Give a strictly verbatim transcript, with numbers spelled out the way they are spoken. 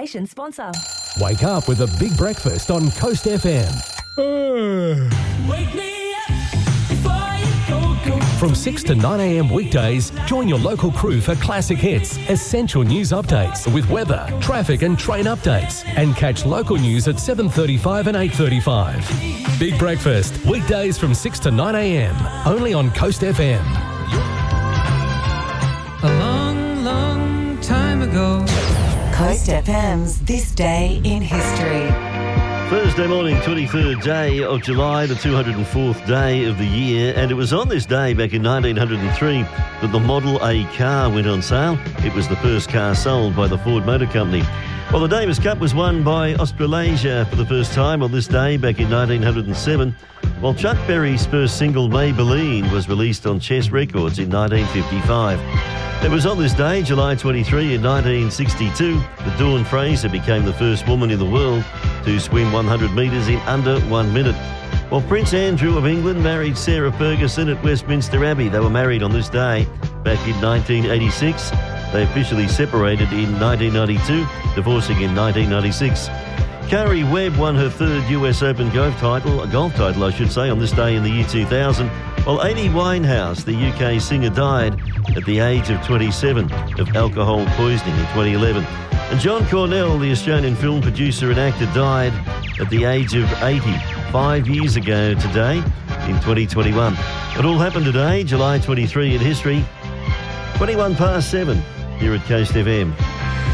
station sponsor. Wake up with a big breakfast on Coast F M. Wake me up before you go, go. From six to nine a.m. weekdays, join your local crew for classic hits, essential news updates with weather, traffic and train updates. And catch local news at seven thirty-five and eight thirty-five. Big breakfast, weekdays from six to nine a.m. Only on Coast F M. A long, long time ago. Coast F M's This Day in History. Thursday morning, twenty-third day of July, the two hundred fourth day of the year, and it was on this day back in nineteen oh three that the Model A car went on sale. It was the first car sold by the Ford Motor Company. Well, the Davis Cup was won by Australasia for the first time on this day back in nineteen oh seven, while Chuck Berry's first single, Maybelline, was released on Chess Records in nineteen fifty-five. It was on this day, July twenty-third, in nineteen sixty-two, that Dawn Fraser became the first woman in the world to swim one hundred metres in under one minute. While Prince Andrew of England married Sarah Ferguson at Westminster Abbey. They were married on this day back in nineteen eighty-six. They officially separated in nineteen ninety-two, divorcing in nineteen ninety-six. Kari Webb won her third U S Open golf title, a golf title I should say, on this day in the year two thousand, while Amy Winehouse, the U K singer, died at the age of twenty-seven of alcohol poisoning in twenty eleven. And John Cornell, the Australian film producer and actor, died at the age of eighty, five years ago today in twenty twenty-one. It all happened today, July twenty-third in history, twenty-one past seven here at Coast F M.